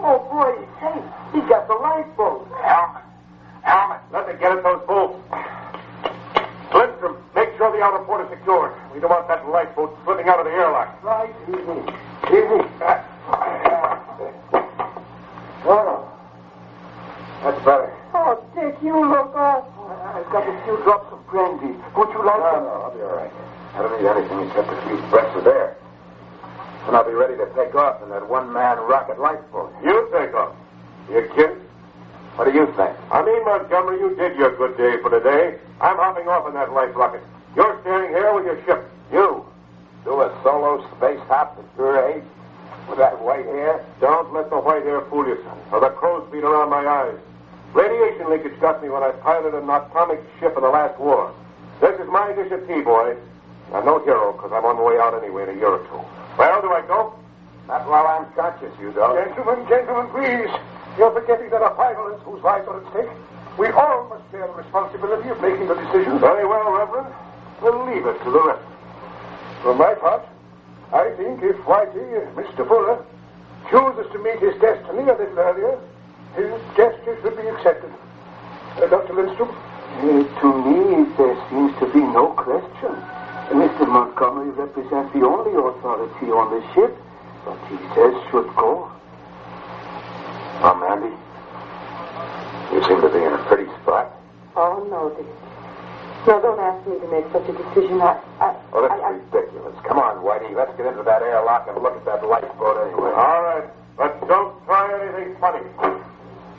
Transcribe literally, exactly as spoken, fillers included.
Oh, boy, hey, he got the lifeboat. Helmet. Helmet. Let me get at those bolts. Lindstrom, make sure the outer port is secured. We don't want that lifeboat slipping out of the airlock. Right, easy. Easy. Oh, that's better. Oh, Dick, you look off. I've got a few drops of brandy. Would you like No, them? no, I'll be all right. I don't need anything except a few breaths of air. And I'll be ready to take off in that one-man rocket lifeboat. You take off. You kidding? What do you think? I mean, Montgomery, you did your good day for today. I'm hopping off in that life rocket. You're staying here with your ship. You do a solo space hop at your age with that white hair? Don't let the white hair fool you, son, or the crow's feet around my eyes. Radiation leakage got me when I piloted an atomic ship in the last war. This is my dish of tea, boys. I'm no hero, because I'm on the way out anyway in a year or two. Well, do I go? Not while I'm conscious, you don't. Gentlemen, gentlemen, please. You're forgetting there are pilots whose lives are at stake. We all must bear the responsibility of making the decision. Very well, Reverend. We'll leave it to the rest. For my part, I think if Whitey, Mister Fuller, chooses to meet his destiny a little earlier, his gesture should be accepted. Uh, Doctor Lindstrom? Uh, to me, there seems to be no question. Mister Montgomery represents the only authority on the ship, but he says should go. Oh, Mandy, you seem to be in a pretty spot. Oh, no, Dick. No, don't ask me to make such a decision. I... I Oh, that's I, I, ridiculous. Come on, Whitey. Let's get into that airlock and look at that lifeboat anyway. All right, but don't try anything funny.